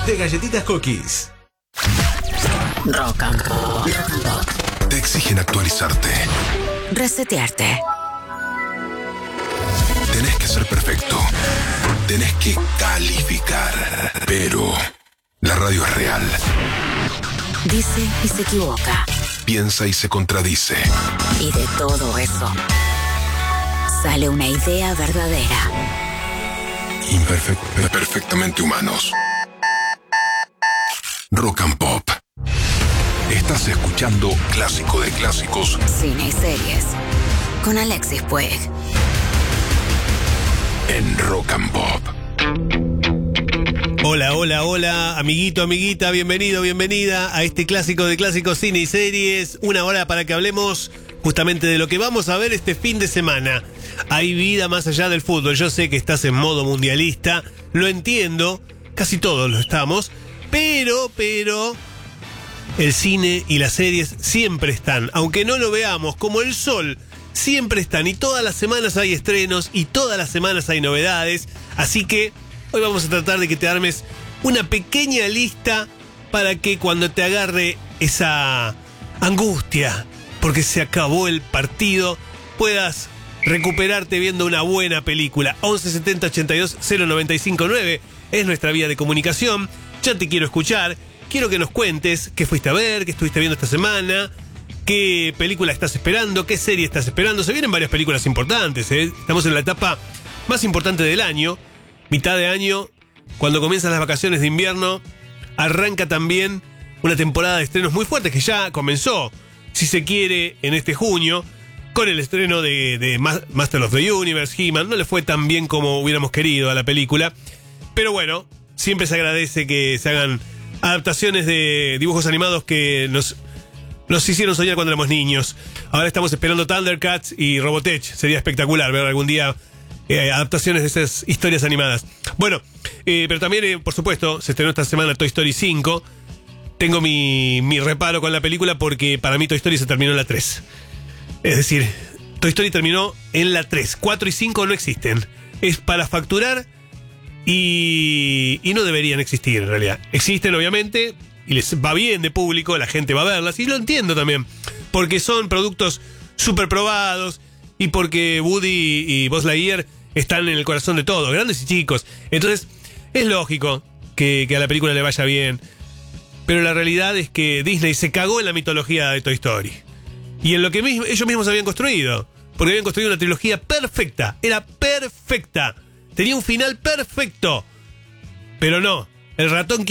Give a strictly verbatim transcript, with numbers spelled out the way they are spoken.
de galletitas Cookies. Rock and Pop. Te exigen actualizarte. Resetearte. Tenés que ser perfecto. Tenés que calificar. Pero la radio es real. Dice y se equivoca. Piensa y se contradice. Y de todo eso sale una idea verdadera. Imperfecto. Perfectamente humanos. Rock and Pop. Estás escuchando Clásico de Clásicos. Cine y series. Con Alexis Puig. En Rock and Pop. Hola, hola, hola, amiguito, amiguita, bienvenido, bienvenida a este Clásico de Clásicos, Cine y Series. Una hora para que hablemos justamente de lo que vamos a ver este fin de semana. Hay vida más allá del fútbol. Yo sé que estás en modo mundialista, lo entiendo, casi todos lo estamos, pero, pero... el cine y las series siempre están, aunque no lo veamos, como el sol, siempre están. Y todas las semanas hay estrenos y todas las semanas hay novedades. Así que hoy vamos a tratar de que te armes una pequeña lista para que cuando te agarre esa angustia, porque se acabó el partido, puedas recuperarte viendo una buena película. once setenta ochenta y dos cero noventa y cinco nueve es nuestra vía de comunicación. Ya te quiero escuchar. Quiero que nos cuentes qué fuiste a ver, qué estuviste viendo esta semana, qué película estás esperando, qué serie estás esperando. Se vienen varias películas importantes, ¿eh? Estamos en la etapa más importante del año, mitad de año, cuando comienzan las vacaciones de invierno, arranca también una temporada de estrenos muy fuertes que ya comenzó, si se quiere, en este junio, con el estreno de, de Master of the Universe, He-Man. No le fue tan bien como hubiéramos querido a la película, pero bueno, siempre se agradece que se hagan adaptaciones de dibujos animados que nos, nos hicieron soñar cuando éramos niños. Ahora estamos esperando Thundercats y Robotech. Sería espectacular ver algún día eh, adaptaciones de esas historias animadas. Bueno, eh, pero también, eh, por supuesto, se estrenó esta semana Toy Story cinco. Tengo mi, mi reparo con la película porque para mí Toy Story se terminó en la tres. Es decir, Toy Story terminó en la tres. cuatro y cinco no existen. Es para facturar. Y, y no deberían existir en realidad. Existen obviamente y les va bien de público, la gente va a verlas y lo entiendo también, porque son productos súper probados y porque Woody y Buzz Lightyear están en el corazón de todos, grandes y chicos. Entonces es lógico que, que a la película le vaya bien, pero la realidad es que Disney se cagó en la mitología de Toy Story y en lo que mismo, ellos mismos habían construido, porque habían construido una trilogía perfecta, era perfecta. Tenía un final perfecto. Pero no, el ratón